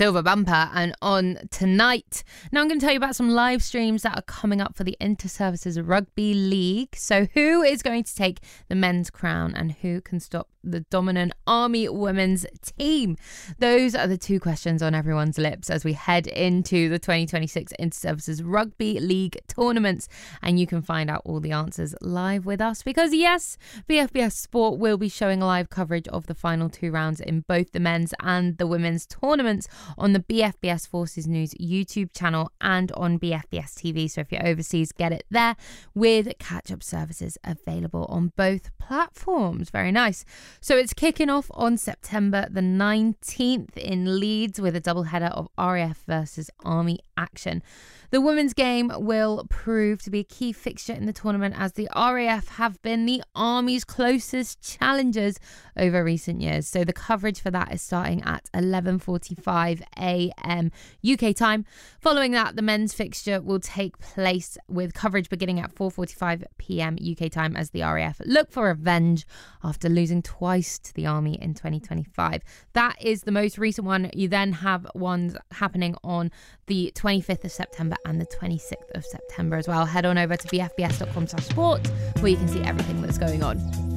Silver Bumper and on tonight. Now I'm going to tell you about some live streams that are coming up for the Inter-Services Rugby League. So who is going to take the men's crown and who can stop the dominant Army women's team? Those are the two questions on everyone's lips as we head into the 2026 Inter-Services Rugby League tournaments. And you can find out all the answers live with us because yes, BFBS Sport will be showing live coverage of the final two rounds in both the men's and the women's tournaments on the BFBS Forces News YouTube channel and on BFBS TV. So if you're overseas, get it there with catch-up services available on both platforms. Very nice. So it's kicking off on September the 19th in Leeds with a double header of RAF versus Army action. The women's game will prove to be a key fixture in the tournament as the RAF have been the Army's closest challengers over recent years. So the coverage for that is starting at 11:45 a.m. UK time. Following that, the men's fixture will take place with coverage beginning at 4:45 p.m. UK time as the RAF look for revenge after losing twice to the Army in 2025. That is the most recent one. You then have ones happening on the 25th of September and the 26th of September as well. Head on over to bfbs.com/sport where you can see everything that's going on.